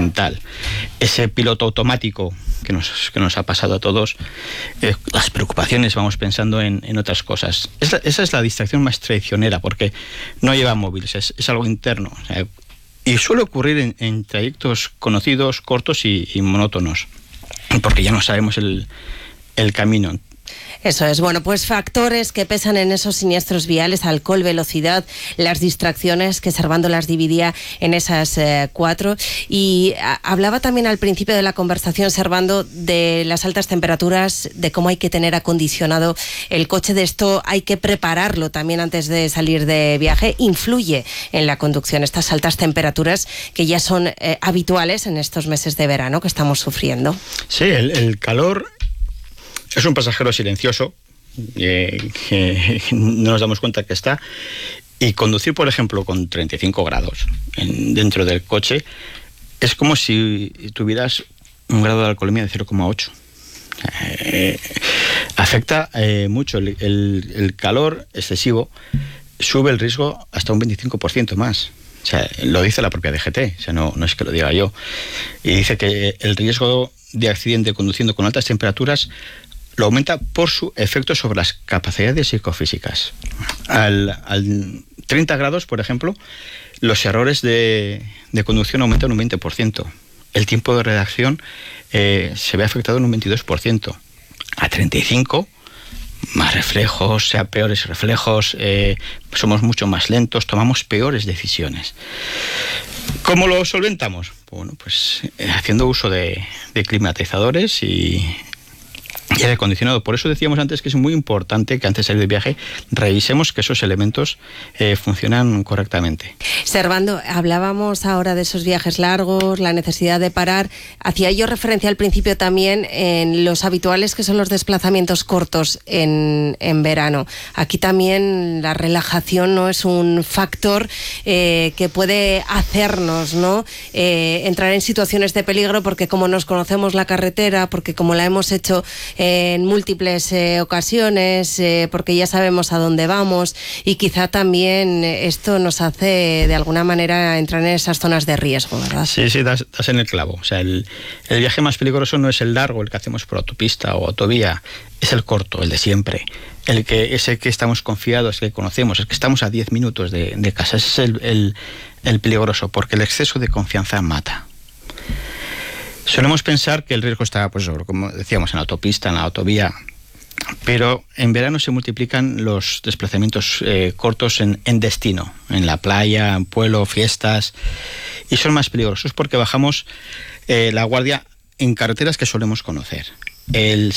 fundamental. Ese piloto automático que nos ha pasado a todos, las preocupaciones, vamos pensando en otras cosas. Esa es la distracción más traicionera, porque no lleva móviles, es algo interno. O sea, y suele ocurrir en trayectos conocidos, cortos y monótonos, porque ya no sabemos el camino. Eso es. Bueno, pues factores que pesan en esos siniestros viales: alcohol, velocidad, las distracciones, que Servando las dividía en esas 4. Y hablaba también al principio de la conversación, Servando, de las altas temperaturas, de cómo hay que tener acondicionado el coche. De esto hay que prepararlo también antes de salir de viaje. Influye en la conducción estas altas temperaturas que ya son habituales en estos meses de verano que estamos sufriendo. Sí, el calor es un pasajero silencioso que no nos damos cuenta que está, y conducir, por ejemplo, con 35 grados dentro del coche es como si tuvieras un grado de alcoholemia de 0,8. Afecta mucho. El calor excesivo sube el riesgo hasta un 25% más. O sea, lo dice la propia DGT, o sea, no es que lo diga yo. Y dice que el riesgo de accidente conduciendo con altas temperaturas lo aumenta por su efecto sobre las capacidades psicofísicas. Al 30 grados, por ejemplo, los errores de conducción aumentan un 20%. El tiempo de reacción se ve afectado en un 22%. A 35, más reflejos, peores reflejos, somos mucho más lentos, tomamos peores decisiones. ¿Cómo lo solventamos? Bueno, pues haciendo uso de climatizadores y aire acondicionado. Por eso decíamos antes que es muy importante que antes de salir de viaje revisemos que esos elementos funcionan correctamente. Servando, hablábamos ahora de esos viajes largos, la necesidad de parar. Hacía yo referencia al principio también en los habituales que son los desplazamientos cortos en verano. Aquí también la relajación no es un factor que puede hacernos, ¿no?, entrar en situaciones de peligro, porque como nos conocemos la carretera, porque como la hemos hecho en múltiples ocasiones, porque ya sabemos a dónde vamos, y quizá también esto nos hace de alguna manera entrar en esas zonas de riesgo, ¿verdad? Sí, das en el clavo. O sea, el viaje más peligroso no es el largo, el que hacemos por autopista o autovía, es el corto, el de siempre, ese que estamos confiados, el que conocemos, el que estamos a 10 minutos de casa. Ese es el peligroso, porque el exceso de confianza mata. Solemos pensar que el riesgo está, pues, como decíamos, en la autopista, en la autovía, pero en verano se multiplican los desplazamientos cortos en destino, en la playa, en pueblo, fiestas, y son más peligrosos porque bajamos la guardia en carreteras que solemos conocer. El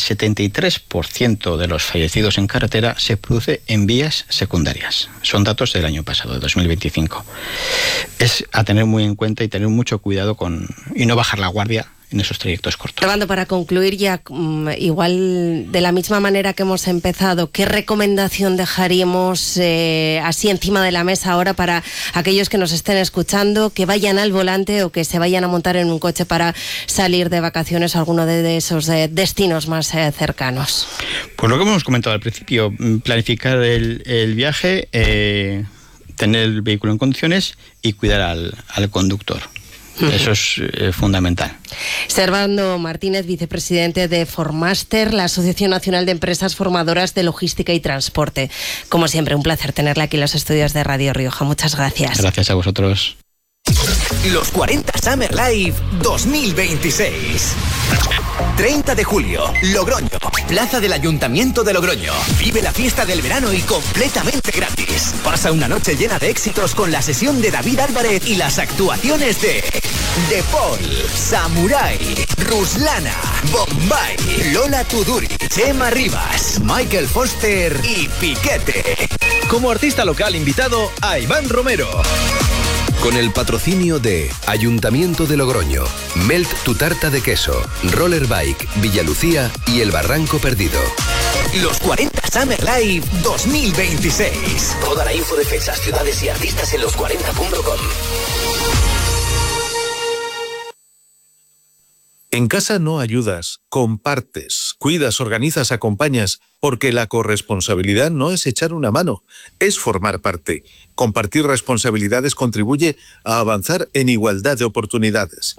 73% de los fallecidos en carretera se produce en vías secundarias. Son datos del año pasado, de 2025. Es a tener muy en cuenta y tener mucho cuidado y no bajar la guardia en esos trayectos cortos. Probando, para concluir ya, igual de la misma manera que hemos empezado, ¿qué recomendación dejaríamos así encima de la mesa ahora para aquellos que nos estén escuchando, que vayan al volante o que se vayan a montar en un coche para salir de vacaciones a alguno de esos destinos más cercanos? Pues lo que hemos comentado al principio: planificar el viaje, tener el vehículo en condiciones y cuidar al conductor. Eso es fundamental. Servando Martínez, vicepresidente de Formaster, la Asociación Nacional de Empresas Formadoras de Logística y Transporte. Como siempre, un placer tenerla aquí en los estudios de Radio Rioja. Muchas gracias. Gracias a vosotros. Los 40 Summer Live 2026. 30 de julio, Logroño, Plaza del Ayuntamiento de Logroño. Vive la fiesta del verano y completamente gratis. Pasa una noche llena de éxitos con la sesión de David Álvarez y las actuaciones de Paul, Samurai, Ruslana, Bombay, Lola Tuduri, Chema Rivas, Michael Foster y Piquete. Como artista local invitado a Iván Romero. Con el patrocinio de Ayuntamiento de Logroño, Melt tu tarta de queso, Roller Bike, Villalucía y El Barranco Perdido. Los 40 Summer Live 2026. Toda la info de fechas, ciudades y artistas en los40.com. En casa no ayudas, compartes, cuidas, organizas, acompañas, porque la corresponsabilidad no es echar una mano, es formar parte. Compartir responsabilidades contribuye a avanzar en igualdad de oportunidades.